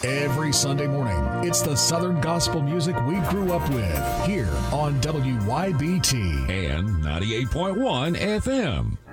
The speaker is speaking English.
Every Sunday morning, it's the Southern gospel music we grew up with here on WYBT and 98.1 FM.